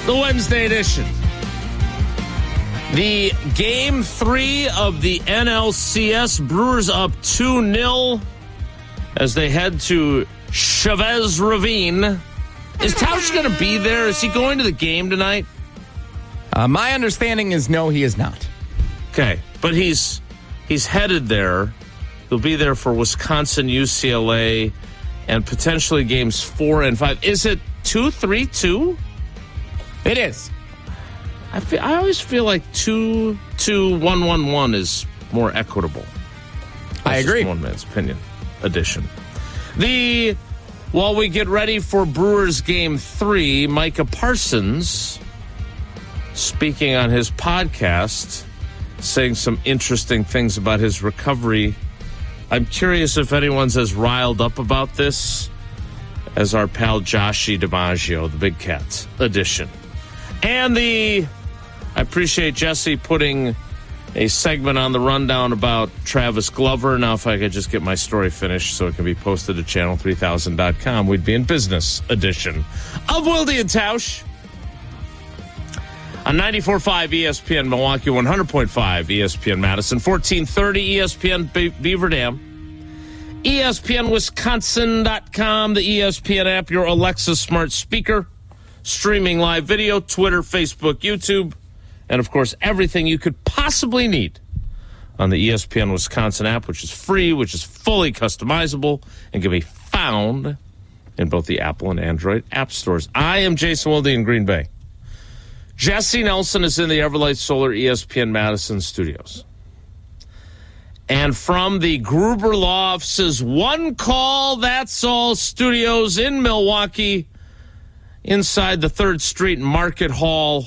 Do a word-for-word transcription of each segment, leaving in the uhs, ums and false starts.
the Wednesday edition. The game three of the N L C S, Brewers up two nil as they head to Chavez Ravine. Is Tausch going to be there? Is he going to the game tonight? Uh, my understanding is no, he is not. Okay, but he's he's headed there. He'll be there for Wisconsin, U C L A, and potentially games four and five. Is it two, three, two? It is. I feel, I always feel like two, two, one, one, one is more equitable. That's I agree. Just one man's opinion. Edition. The while we get ready for Brewers game three, Micah Parsons speaking on his podcast, saying some interesting things about his recovery. I'm curious if anyone's as riled up about this as our pal Joshy DiMaggio, the Big Cat edition. And the I appreciate Jesse putting a segment on the rundown about Travis Glover. Now, if I could just get my story finished so it can be posted to channel three thousand dot com, we'd be in business edition of Wilde and Tausch on ninety-four point five E S P N Milwaukee, one hundred point five E S P N Madison, fourteen thirty E S P N Be- Beaver Dam, E S P N Wisconsin dot com, the E S P N app, your Alexa smart speaker, streaming live video, Twitter, Facebook, YouTube, and, of course, everything you could possibly need on the E S P N Wisconsin app, which is free, which is fully customizable, and can be found in both the Apple and Android app stores. I am Jason Wilde in Green Bay. Jesse Nelson is in the Everlight Solar E S P N Madison studios. And from the Gruber Law Office's One Call, That's All studios in Milwaukee, inside the third Street Market Hall,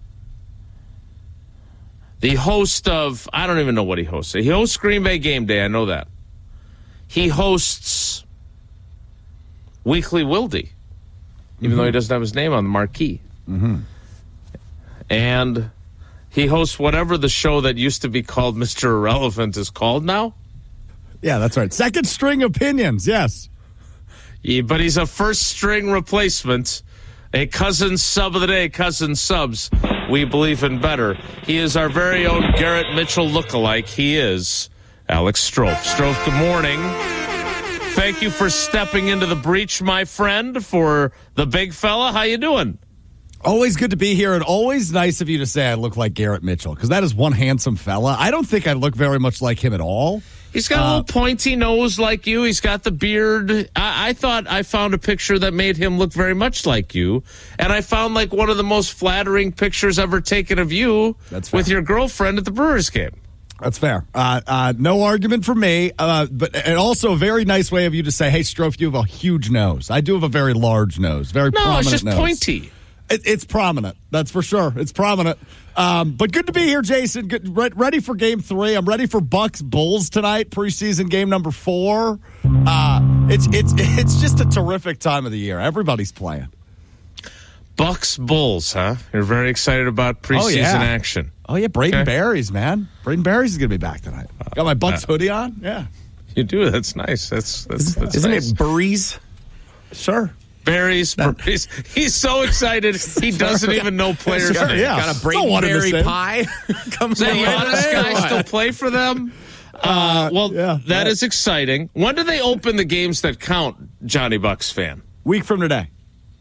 the host of, I don't even know what he hosts. He hosts Green Bay Game Day, I know that. He hosts Weekly Wilde, even mm-hmm. though he doesn't have his name on the marquee. Mm-hmm. And he hosts whatever the show that used to be called Mister Irrelevant is called now. Yeah, that's right. Second String Opinions, yes. Yeah, but he's a first string replacement. A cousin sub of the day, cousin subs. We believe in better. He is our very own Garrett Mitchell lookalike. He is Alex Strofe. Strofe, good morning. Thank you for stepping into the breach, my friend, for the big fella. How you doing? Always good to be here, and always nice of you to say I look like Garrett Mitchell, because that is one handsome fella. I don't think I look very much like him at all. He's got a little uh, pointy nose like you. He's got the beard. I, I thought I found a picture that made him look very much like you. And I found like one of the most flattering pictures ever taken of you That's fair. With your girlfriend at the Brewers game. That's fair. Uh, uh, no argument for me. Uh, but and also a very nice way of you to say, hey, Strofe, you have a huge nose. I do have a very large nose. Very no, prominent it's just nose. pointy. It, it's prominent. That's for sure. It's prominent. Um, but good to be here, Jason. Good, re- ready for game three. I'm ready for Bucks Bulls tonight, preseason game number four. Uh, it's it's it's just a terrific time of the year. Everybody's playing. Bucks Bulls, huh? You're very excited about preseason oh, yeah. action. Oh yeah, Braden okay. Berries, man. Braden Berries is going to be back tonight. Got my Bucks uh, hoodie on. Yeah, you do. That's nice. That's that's, that's isn't nice. it Burries? Sure. Berries, berries. He's so excited he doesn't even know players' sure, names. Yeah. Got a Braden Berry pie. Comes Does the honest guy still play for them? Uh, well, yeah, that yeah. is exciting. When do they open the games that count, Johnny Bucks fan? Week from today.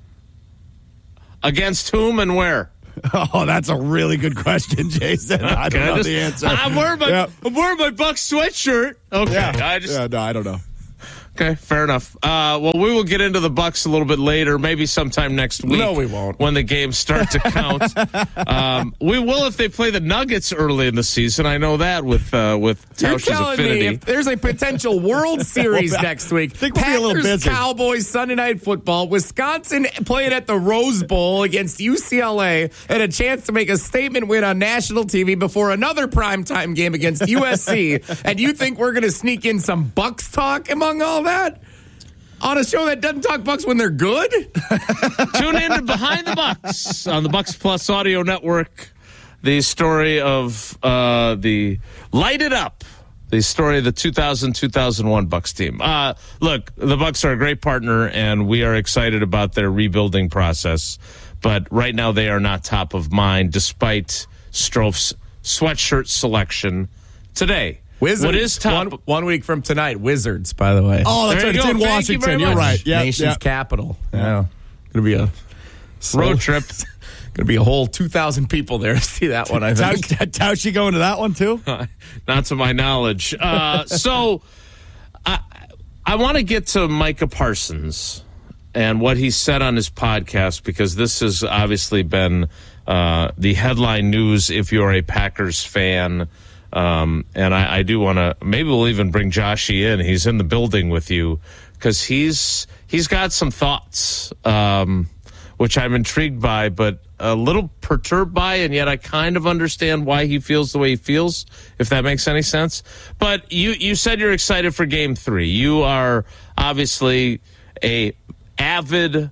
Against whom and where? Oh, that's a really good question, Jason. I don't know the answer. I'm wearing my, yeah. I'm wearing my Bucks sweatshirt. Okay, yeah. I just. Yeah, no, I don't know. Okay, fair enough. Uh, well, we will get into the Bucks a little bit later, maybe sometime next week. No, we won't. When the games start to count. um, we will if they play the Nuggets early in the season. I know that with uh, with Tausch's You're telling affinity. me if there's a potential World Series well, next week, I think we'll be a little Packers, busy. Cowboys, Sunday Night Football, Wisconsin playing at the Rose Bowl against U C L A, and a chance to make a statement win on national T V before another primetime game against U S C, and you think we're going to sneak in some Bucks talk among all that? On a show that doesn't talk Bucks when they're good? Tune in to Behind the Bucks on the Bucks Plus Audio Network. The story of uh, the Light It Up, the story of the two thousand two thousand one Bucks team. Uh, look, the Bucks are a great partner, and we are excited about their rebuilding process. But right now they are not top of mind despite Strouf's sweatshirt selection today. Wizards. What is top? One, one week from tonight, Wizards, by the way. Oh, that's There right. you It's go. in Thank you Washington. very You're much. right. Yeah, Nation's yeah. capital. Yeah. Going to be a Road trip. Going to be a whole two thousand people there to see that one, I think. Tausch going to that one, too? Not to my knowledge. Uh, so I, I want to get to Micah Parsons and what he said on his podcast, because this has obviously been uh, the headline news if you're a Packers fan. Um, and I, I do want to, maybe we'll even bring Joshy in. He's in the building with you because he's he's got some thoughts, um, which I'm intrigued by, but a little perturbed by, and yet I kind of understand why he feels the way he feels, if that makes any sense. But you, you said you're excited for game three. You are obviously a avid,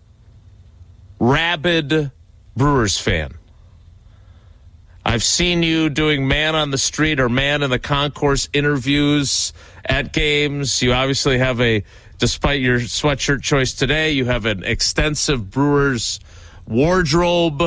rabid Brewers fan. I've seen you doing man on the street or man in the concourse interviews at games. You obviously have a, despite your sweatshirt choice today, you have an extensive Brewers wardrobe.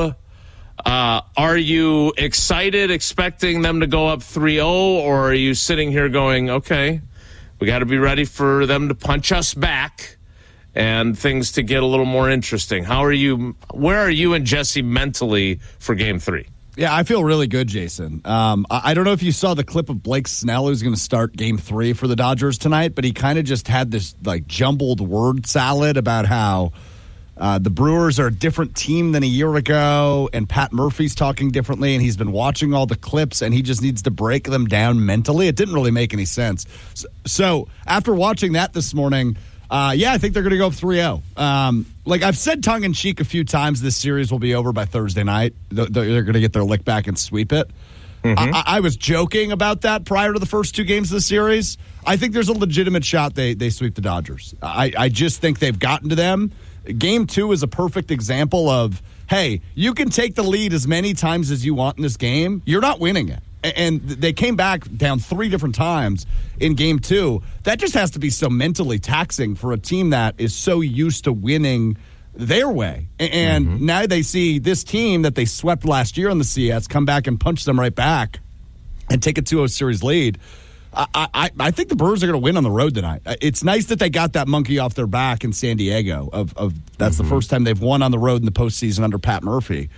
Uh, are you excited, expecting them to go up three oh, or are you sitting here going, okay, we got to be ready for them to punch us back and things to get a little more interesting? How are you, where are you and Jesse mentally for game three? Yeah, I feel really good, Jason. Um, I, I don't know if you saw the clip of Blake Snell, who's going to start game three for the Dodgers tonight, but he kind of just had this like jumbled word salad about how uh, the Brewers are a different team than a year ago, and Pat Murphy's talking differently, and he's been watching all the clips, and he just needs to break them down mentally. It didn't really make any sense. So, so after watching that this morning, Uh, yeah, I think they're going to go three oh. Um, like I've said tongue-in-cheek a few times, this series will be over by Thursday night. They're, they're going to get their lick back and sweep it. Mm-hmm. I, I was joking about that prior to the first two games of the series. I think there's a legitimate shot they, they sweep the Dodgers. I, I just think they've gotten to them. Game two is a perfect example of, hey, you can take the lead as many times as you want in this game. You're not winning it. And they came back down three different times in game two. That just has to be so mentally taxing for a team that is so used to winning their way. And mm-hmm. now they see this team that they swept last year in the C S come back and punch them right back and take a two oh series lead. I, I, I think the Brewers are going to win on the road tonight. It's nice that they got that monkey off their back in San Diego. Of, of That's mm-hmm. the first time they've won on the road in the postseason under Pat Murphy.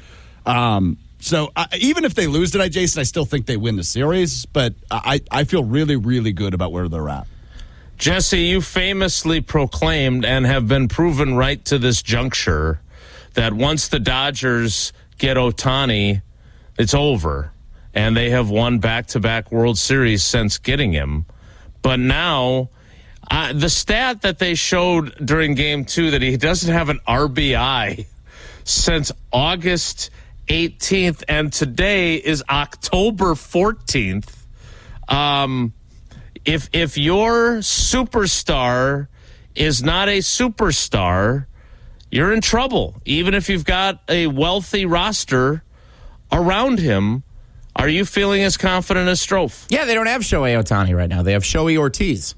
Um So uh, even if they lose tonight, Jason, I still think they win the series. But I, I feel really, really good about where they're at. Jesse, you famously proclaimed and have been proven right to this juncture that once the Dodgers get Ohtani, it's over. And they have won back-to-back World Series since getting him. But now, uh, the stat that they showed during Game two that he doesn't have an R B I since August eighteenth, and today is October fourteenth. Um, if if your superstar is not a superstar, you're in trouble. Even if you've got a wealthy roster around him, are you feeling as confident as Strouf? Yeah, they don't have Shohei Ohtani right now. They have Shohei Ortiz.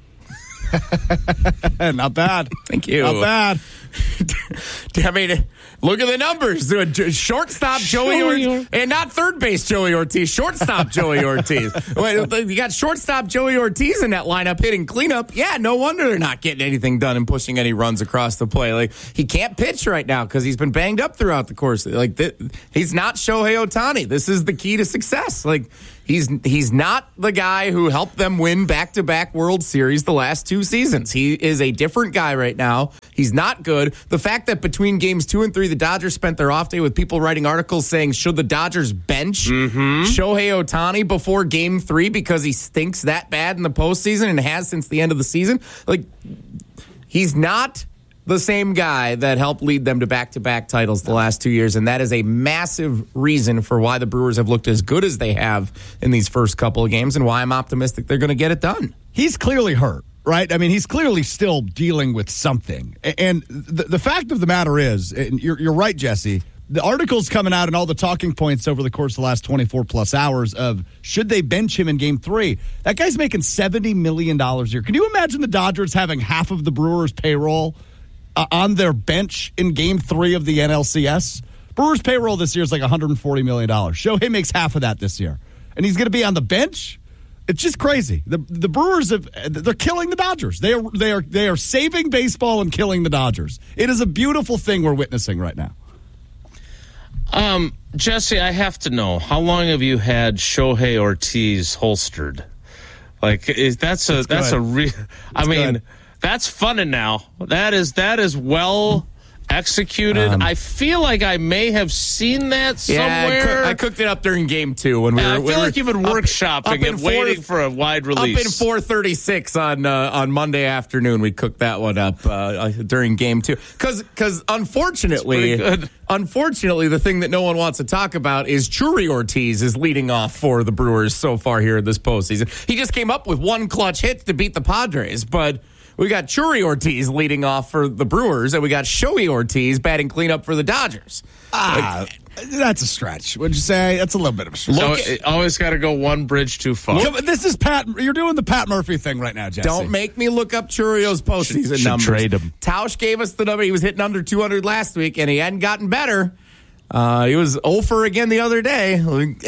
Not bad. Thank you. Not bad. I mean, look at the numbers. Shortstop Joey Ortiz, and not third base Joey Ortiz. Shortstop Joey Ortiz. You got shortstop Joey Ortiz in that lineup hitting cleanup. Yeah, no wonder they're not getting anything done and pushing any runs across the play. Like he can't pitch right now because he's been banged up throughout the course. Like th- he's not Shohei Ohtani. This is the key to success. Like. He's he's not the guy who helped them win back-to-back World Series the last two seasons. He is a different guy right now. He's not good. The fact that between games two and three, the Dodgers spent their off day with people writing articles saying, should the Dodgers bench mm-hmm. Shohei Ohtani before game three because he stinks that bad in the postseason and has since the end of the season? Like, he's not the same guy that helped lead them to back-to-back titles the last two years, and that is a massive reason for why the Brewers have looked as good as they have in these first couple of games and why I'm optimistic they're going to get it done. He's clearly hurt, right? I mean, he's clearly still dealing with something. And the, the fact of the matter is, and you're, you're right, Jesse, the articles coming out and all the talking points over the course of the last twenty-four plus hours of should they bench him in game three? That guy's making seventy million dollars a year. Can you imagine the Dodgers having half of the Brewers' payroll Uh, on their bench in game three of the N L C S? Brewers payroll this year is like one hundred forty million dollars. Shohei makes half of that this year. And he's going to be on the bench? It's just crazy. The the Brewers have they're killing the Dodgers. They are they are they are saving baseball and killing the Dodgers. It is a beautiful thing we're witnessing right now. Um, Jesse, I have to know, how long have you had Shohei Ortiz holstered? Like is, that's a it's that's good. a real. I mean, good. that's fun and now. That is that is well executed. Um, I feel like I may have seen that somewhere. Yeah, I, cook, I cooked it up during game two when we Yeah, were. I we feel were like you've been up- workshopping up in and four- waiting for a wide Up release. in four thirty-six on uh, on Monday afternoon, we cooked that one up uh, during game two. Because because unfortunately, That's pretty good. unfortunately, the thing that no one wants to talk about is Churi Ortiz is leading off for the Brewers so far here this postseason. He just came up with one clutch hit to beat the Padres, but. We got Churi Ortiz leading off for the Brewers, and we got Shohei Ortiz batting cleanup for the Dodgers. Ah, that's a stretch. Would you say? That's a little bit of a stretch. So Look- it always got to go one bridge too far. Come- this is Pat. You're doing the Pat Murphy thing right now, Jesse. Don't make me look up Churio's postseason Should- should numbers. trade him. Tausch gave us the number. He was hitting under two hundred last week, and he hadn't gotten better. Uh, he was oh for again the other day.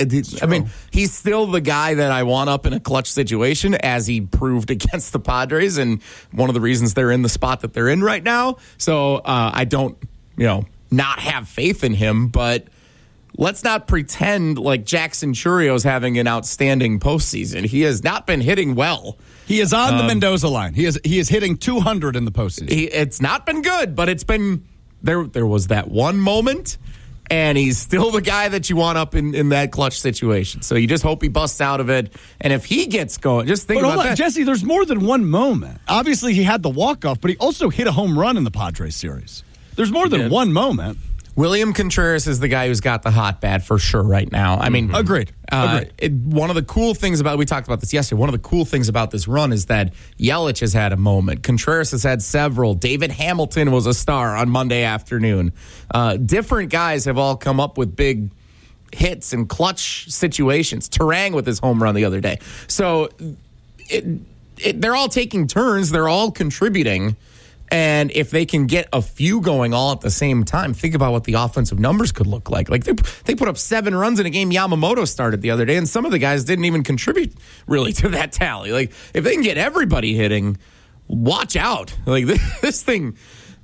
I mean, he's still the guy that I want up in a clutch situation, as he proved against the Padres, and one of the reasons they're in the spot that they're in right now. So uh, I don't, you know, not have faith in him, but let's not pretend like Jackson Churio's having an outstanding postseason. He has not been hitting well. He is on the Mendoza line. He is he is hitting two hundred in the postseason. He, it's not been good, but it's been there. There was that one moment, and he's still the guy that you want up in, in that clutch situation. So you just hope he busts out of it. And if he gets going, just think But about hold on, that. Jesse, there's more than one moment. Obviously, he had the walk-off, but he also hit a home run in the Padres series. There's more than did. one moment. William Contreras is the guy who's got the hot bat for sure right now. I mean, Agreed. Uh, Agreed. it, one of the cool things about, we talked about this yesterday, one of the cool things about this run is that Yelich has had a moment. Contreras has had several. David Hamilton was a star on Monday afternoon. Uh, different guys have all come up with big hits and clutch situations. Terang with his home run the other day. So it, it, they're all taking turns. They're all contributing. And if they can get a few going all at the same time, think about what the offensive numbers could look like. Like they they put up seven runs in a game Yamamoto started the other day, and some of the guys didn't even contribute really to that tally. Like if they can get everybody hitting, watch out. Like this, this thing,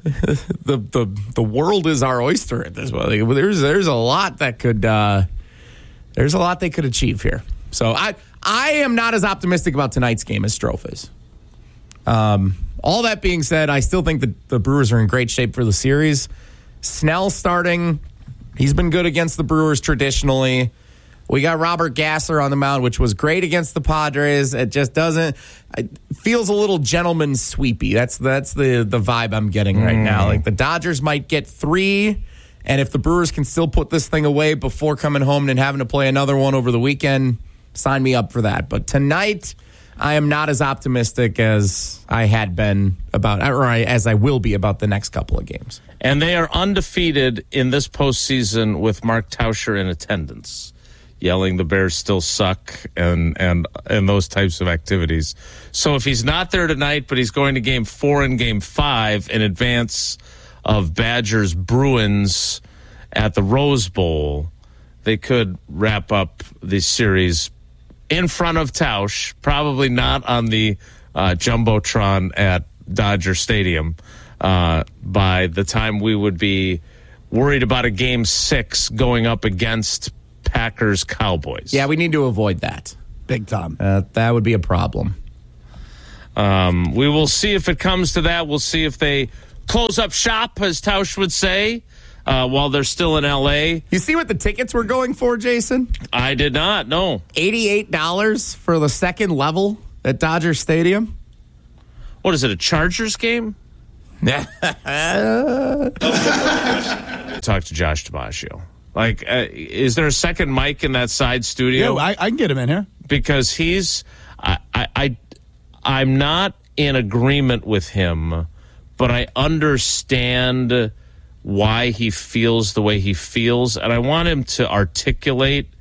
the the the world is our oyster at this point. Like, there's there's a lot that could uh, there's a lot they could achieve here. So I I am not as optimistic about tonight's game as Strofe is. Um. All that being said, I still think that the Brewers are in great shape for the series. Snell starting. He's been good against the Brewers traditionally. We got Robert Gasser on the mound, which was great against the Padres. It just doesn't it feels a little gentleman sweepy. That's that's the the vibe I'm getting right mm. now. Like the Dodgers might get three, and if the Brewers can still put this thing away before coming home and having to play another one over the weekend, sign me up for that. But tonight, I am not as optimistic as I had been about, or as I will be about the next couple of games. And they are undefeated in this postseason with Mark Tauscher in attendance, yelling the Bears still suck and and and those types of activities. So if he's not there tonight, but he's going to game four and game five in advance of Badgers Bruins at the Rose Bowl, they could wrap up the series in front of Tausch, probably not on the uh, Jumbotron at Dodger Stadium uh, by the time we would be worried about a game six going up against Packers Cowboys. Yeah, we need to avoid that. Big time. Uh, that would be a problem. Um, we will see if it comes to that. We'll see if they close up shop, as Tausch would say, uh, while they're still in L A. You see what the tickets were going for, Jason? I did not, no. eighty-eight dollars for the second level at Dodger Stadium. What is it, a Chargers game? Talk to Josh DiMaggio. Like, uh, is there a second mic in that side studio? Yeah, I, I can get him in here. Because he's, I, I, I, I'm not in agreement with him, but I understand why he feels the way he feels, and I want him to articulate